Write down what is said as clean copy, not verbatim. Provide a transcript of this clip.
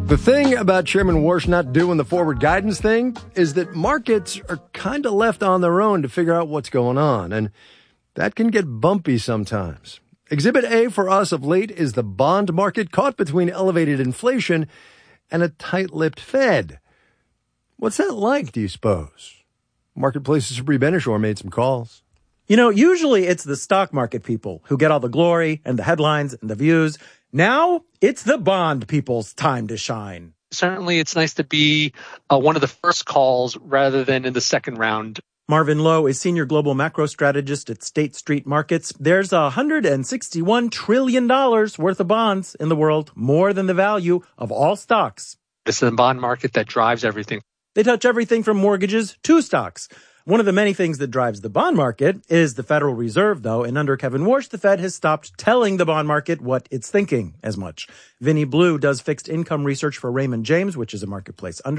The thing about Chairman Warsh not doing the forward guidance thing is that markets are kind of left on their own to figure out what's going on, and that can get bumpy sometimes. Exhibit A for us of late is the bond market caught between elevated inflation and a tight-lipped Fed. What's that like, do you suppose? Marketplace's Sabri Benishore made some calls. You know, usually it's the stock market people who get all the glory and the headlines and the views. Now it's the bond people's time to shine. Certainly, it's nice to be one of the first calls rather than in the second round. Marvin Lowe is senior global macro strategist at State Street Markets. There's $161 trillion worth of bonds in the world, more than the value of all stocks. This is the bond market that drives everything. They touch everything from mortgages to stocks. One of the many things that drives the bond market is the Federal Reserve, though, and under Kevin Warsh, the Fed has stopped telling the bond market what it's thinking as much. Vinny Blue does fixed income research for Raymond James, which is a marketplace under